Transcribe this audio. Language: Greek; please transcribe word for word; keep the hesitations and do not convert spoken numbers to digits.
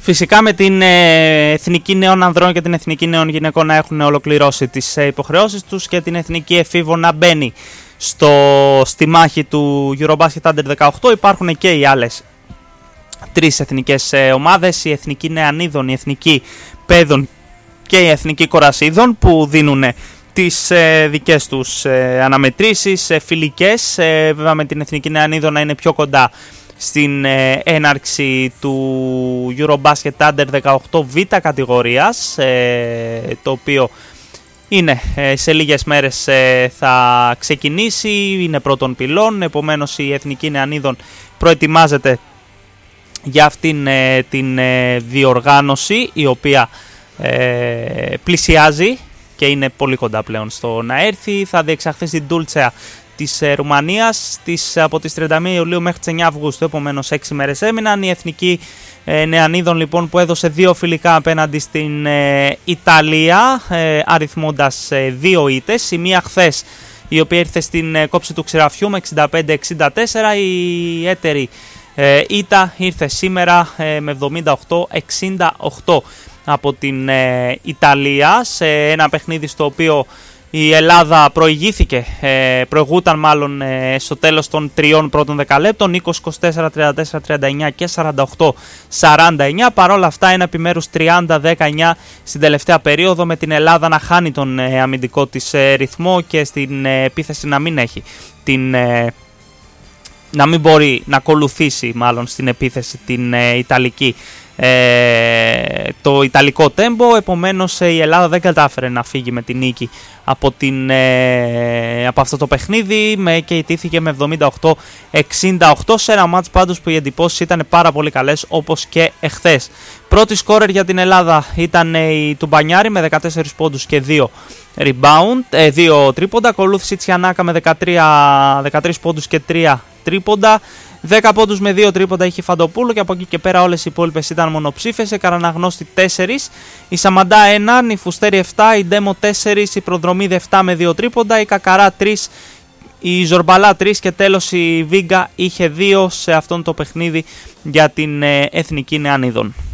Φυσικά με την ε, Εθνική Νέων Ανδρών και την Εθνική Νέων Γυναικών να έχουν ολοκληρώσει τις ε, υποχρεώσεις τους και την Εθνική Εφήβο να μπαίνει στο, στη μάχη του Eurobasket Under δεκαοκτώ. Υπάρχουν και οι άλλες τρεις εθνικές ε, ομάδες, η Εθνική Νεανίδων, η Εθνική Παιδών και η Εθνική Κορασίδων, που δίνουν τις ε, δικές τους ε, αναμετρήσεις ε, φιλικές, ε, βέβαια με την Εθνική Νεανίδων να είναι πιο κοντά στην ε, έναρξη του Eurobasket Under δεκαοκτώ β κατηγορίας, ε, το οποίο είναι ε, σε λίγες μέρες ε, θα ξεκινήσει, είναι πρώτων πυλών, επομένως η Εθνική Νεανίδων προετοιμάζεται για αυτήν ε, την ε, διοργάνωση, η οποία ε, πλησιάζει και είναι πολύ κοντά πλέον στο να έρθει. Θα διεξαχθεί στην Τούλτσεα της ε, Ρουμανίας της, από τις τριάντα μία Ιουλίου μέχρι τις εννιά Αυγούστου, επομένως έξι μέρες έμειναν. Η Εθνική ε, Νεανίδων λοιπόν, που έδωσε δύο φιλικά απέναντι στην ε, Ιταλία, ε, αριθμώντας ε, δύο ήττες, η μία χθες, η οποία ήρθε στην ε, κόψη του ξηραφιού με εξήντα πέντε εξήντα τέσσερα, η έτερη ε, ήττα ήρθε σήμερα ε, με εβδομήντα οκτώ εξήντα οκτώ από την ε, Ιταλία, σε ένα παιχνίδι στο οποίο η Ελλάδα προηγήθηκε, ε, προηγούταν μάλλον ε, στο τέλος των τριών πρώτων δεκαλέπτων, είκοσι είκοσι τέσσερα τριάντα τέσσερα τριάντα εννιά και σαράντα οκτώ σαράντα εννιά. Παρόλα αυτά ένα επιμέρους τριάντα δεκαεννιά στην τελευταία περίοδο, με την Ελλάδα να χάνει τον ε, αμυντικό της ε, ρυθμό και στην ε, επίθεση να μην έχει την... Ε, να μην μπορεί να ακολουθήσει μάλλον στην επίθεση την ε, Ιταλική, ε, το Ιταλικό τέμπο. Επομένως η Ελλάδα δεν κατάφερε να φύγει με την νίκη από, την, ε, από αυτό το παιχνίδι, με, και ιτήθηκε με εβδομήντα οκτώ εξήντα οκτώ σε ένα μάτς πάντως που οι εντυπώσεις ήταν πάρα πολύ καλές, όπως και εχθές. Πρώτη σκόρερ για την Ελλάδα ήταν η Τουμπανιάρη με δεκατέσσερις πόντους και δύο rebound, ε, δύο τρίποντα. Ακολούθησε η Τσιανάκα με δεκατρία, δεκατρείς πόντους και τρία τρίποντα. δέκα πόντους με δύο τρίποντα είχε η Φαντοπούλου, και από εκεί και πέρα όλες οι υπόλοιπες ήταν μονοψήφες. Η Καραναγνώστη τέσσερα, η Σαμαντά ένα, η Φουστέρη επτά, η Ντέμο τέσσερα, η Προδρομίδη επτά με δύο τρίποντα, η Κακαρά τρία, η Ζορμπαλά τρία και τέλος η Βίγκα είχε δύο σε αυτόν το παιχνίδι για την ε, Εθνική Νεανίδων.